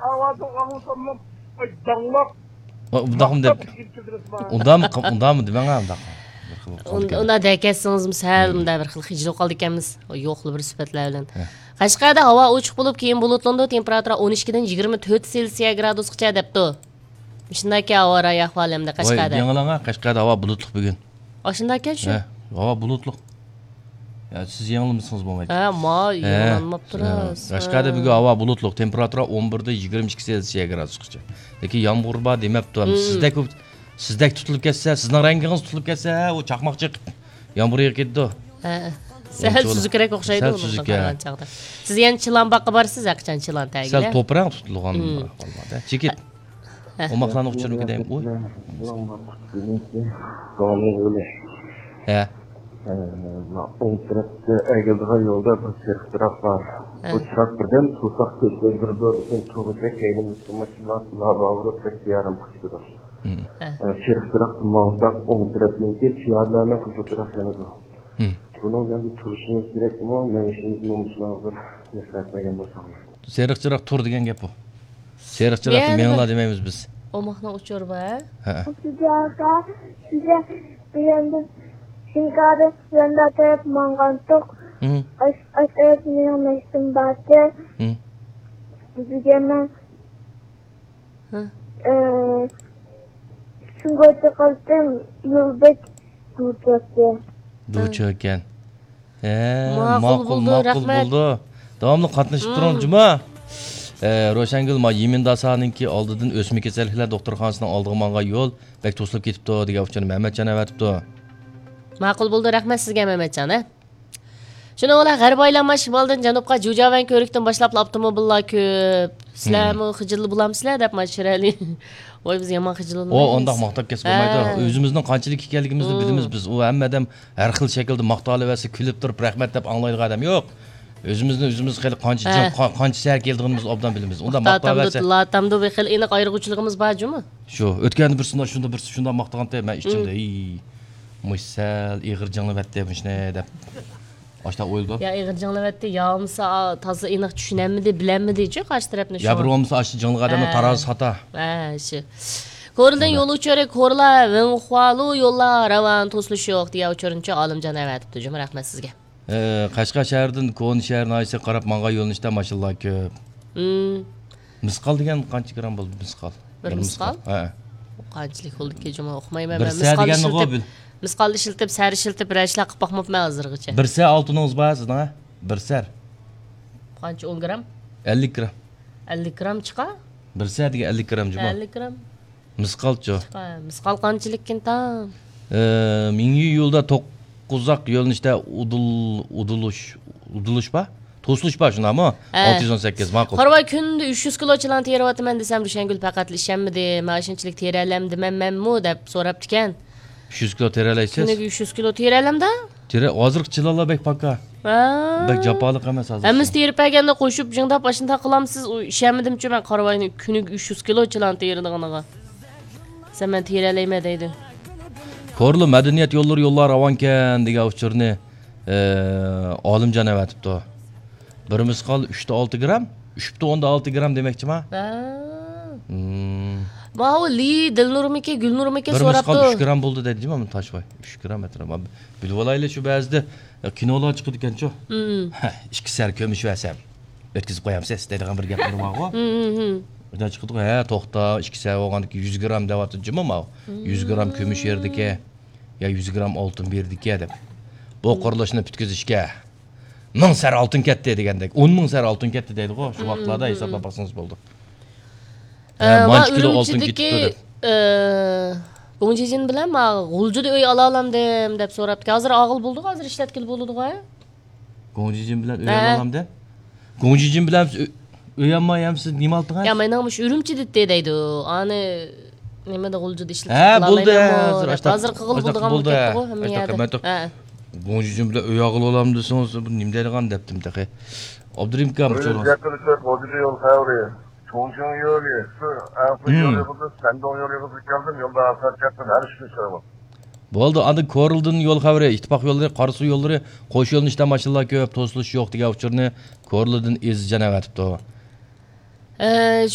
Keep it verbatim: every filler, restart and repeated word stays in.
avazı anlatamam. Danlap. Undaqım deb. Undamı undamı demang ha undaq. Unda dekesingizmi sal bir xil xijil qoldi ekanmiz. Yo'qli bir sifatlar bilan. Qashqarda havo ochiq bo'lib, keyin bulutlandi, temperatura o'n ikki dan yigirma to'rt Selsiya gradusgacha debdi. Shundaki havo rayi ahvolimda Qashqarda. Voy, yangilan ha, Qashqarda havo bulutliq bugun. Oshundaki shu. Ha, havo bulutliq. Ya siz yanılmışsınız bu maç. Ha, ma yanılmap turasiz. Qashqarda bugun havo bulutliq, temperatura o'n bir dan yigirma ikki Selsiya gradusgacha. Lekin yomg'ir bor demabdi. Sizda ko'p Sizdek tutulup ketsa, sizning rangingiz tutulup ketsa, o chaqmoqchiq yomg'ir yig'ib ketdi. Ha. Sal suzukroq o'xshaydi uni qaragan chaqda. Siz yana chilan boqqa borsiz, aqchan chilan tagiga. Sal to'proq tutilgan bo'lmadi. Chekit. Omoqlarni uçurib ketayim. Oy. Ha. on tarafta egildiği yolda bir çırptırak var. Bu çırak birden susaq közden bir bölümün tuğuca keyin maşınlar bağırıp pek yarım kışıdır. Çırptırak mağdak on tarafındaki çiyarlarına kışıtırak yanıdır. Bunun yanında turuşunuz gerek mi? Ben işinizin olmuşlardır. Nesletmegen bolsam. Seriqchiroq tur degan gap bu. Seriqchiroqni menla demaymiz biz. Omoqni uchirib ha? Ha. Sizga sizga endi Singada yanda tep mangantok. Hı. As as ne mesum batte. Hı. Bizga men Hı. eee Şungoyta qaldım yolbek tutacak. Duchu ekan. He, Ma'qul ma'qul bo'ldi, ma'qul rahmat. bo'ldi. Davomli qatnashib turamiz juma. E, Ro'shangul ma Yemindasaninki oldidan o'sma kasalliklar doktorxonasining oldiga manga yo'l bak to'silib ketibdi degan uchun Mamatjon avatibdi. Ma'qul bo'ldi, rahmat sizga Mamatjon. Shuni ola g'arb aylanma shimoldan janubga Jo'javan ko'rikdan boshlab avtomobillar ko'p. Sizlarmi xijilli bo'lamsizlar deb mashirali. Voy biz yomon xijillanmaymiz. O ondaq maqtab kesib bo'lmaydi. O'zimizning qanchalik ekanligimizni bilamiz biz. U hamma odam har xil shaklda maqtalibasi kulib turib rahmat deb anglaydigan odam yo'q. O'zimizni o'zimiz xil qancha qancha sar kelganimizni obdan bilamiz. Unda maqtabasi. Latamda bir xil aniq ayrıg'uchiligimiz bormi? Shu, o'tgan bir shunda shunda bir shunda maqtaganda men ichimda, "Ey, mo'ysal ig'ir janglavatdi shune" deb. Ashta o'yldi. Ya ig'ir janglavatdi, yomsa toza aniq tushunamidi, bilamidi-chi qarshi tarafni shu. Ya bir bo'lmasa ashta jangli odamni tarozi xata. Ha, shu. Ko'rildan yo'l uchari ko'rlar, Vinxualu yo'llar ravan to'silish yo'q deya uchurinchi Olimjon avatibdi. Juma rahmat sizga. E, Qashqar shahridan Ko'n shaharni aysa qarab manga yo'linishda mashallah ko'p. Hmm. Misqal degan qancha gram bo'ldi misqal? Bir misqal? Ha. Qanchalik bo'ldi-ki juma o'qimayman Bir men. sa deganni qo'bil. Misqalni shiltib, sari shiltib, rashlar qilib boqmabman hozirgacha. Bir sa oltiningiz bor sizda? Bir sar. Qancha o'n gram? ellik gram. ellik gram chiqa? Bir sa degan ellik gram juma. ellik gram. Misqalchi. Ha, misqal qanchalikkin tam? E, Mingyu yo'lda to'qqizaq yo'linishda udul udulush udulush ba? To'silish ba shundami? olti yuz o'n sakkiz ma'qul. Qarvoy kunda uch yuz kilo chilan teryapman desam, Rushangul faqat ishamidi, mashinchilik teralamdi menmanmi deb so'rabdi ekan. uch yuz kilo teralaysiz? Kuniga uch yuz kilo teralamda? Tera hozirgi chilanlar bek paka. Ha. Bek japoliq emas hozir. Hamiz terib paganda qo'shib jingdab ashunda qilamiz. Ishamidimchi men qarvoyni kuniga uch yuz kilo chilan teradiganiga. Sen men teralayma deydi. Ko'rli madaniyat yo'llari yo'llar avankan degan uchurni e, Olimjon avatibdi. Bir misqal uch ta olti gram, uch ta o'n olti gram demakchimi? Ha. Hmm. Ma o li Dilnurmiki, Gulnurmiki Bir so'rabdi. misqal uch gram bo'ldi deydimi men Toshboy? uch gram atrab. Bilib olaylik shu ba'zida kinolar chiqdi ekan-ku. Hmm. ikki sar ko'mish vasam. O'tkazib qo'yamsiz deydigan bir gap bor-ku. Hmm. O'dan chiqdi, ha, to'xta, ikki sar bo'lgandiki yuz gram deyapti juma. yuz gram ko'mish yerdiki, ya yuz gram oltin berdiki deb. Bu qurilishni bitkazishga ming sar oltin ketdi degandek, o'n ming sar oltin ketdi deydi-ku. Shu vaqtlarda hisoblab baksangiz bo'ldi. Va Urumchidagi Gonjijin bilan men G'uljida uy ola olamdim deb so'rabdi. Hozir og'il bo'ldi, hozir ishlatkil bo'ldi-ku. Gonjijin bilan uy ola olamdi. Gonjijin bilan uy olmayapsiz, nima oldigan? Ya men ham shu Urumchida deydi. Ani nimada G'uljida ishlatib Ha, bo'ldi. Hozir qig'il bo'ldigan ketdi-ku, hamma yerda. Ha. Gonjijin bilan uy og'il olam desangiz, bu nima deydigan debdim taqa. Abdurim kam so'radi. G'uljida yo'l xavri. Çoğuşun yolu, şu Avrupa yolu yapıldı, sen de o yolu yapıldı geldin, yolda hasar çektin, her şey şey var. Bo'ldi, andi ko'rildan yo'l xavri, ittifoq yo'llari, qarsu yo'llari, qo'sh yo'linishda mashinalar ko'p, to'silish yo'q degan uchurni ko'rildan ezjan avatibdi. Ee,